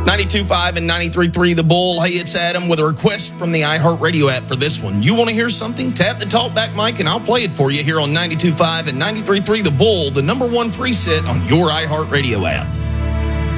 92.5 and 93.3 The Bull. Hey, it's Adam with a request from the iHeartRadio app for this one. You want to hear something? Tap the talkback mic and I'll play it for you here on 92.5 and 93.3 The Bull, the number one preset on your iHeartRadio app.